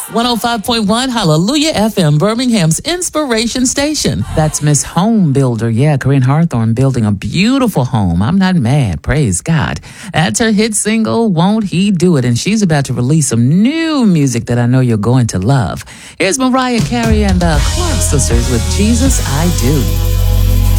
105.1 Hallelujah FM, Birmingham's inspiration station. That's Miss Home Builder. Yeah, Corinne Hawthorne building a beautiful home. I'm not mad. Praise God. That's her hit single, Won't He Do It? And she's about to release some new music that I know you're going to love. Here's Mariah Carey and the Clark Sisters with Jesus I Do.